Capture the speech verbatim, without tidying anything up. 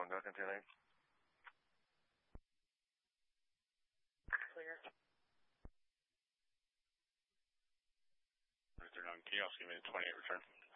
go continue. Clear. Mister Nunn, can you also give me the twenty-eight return?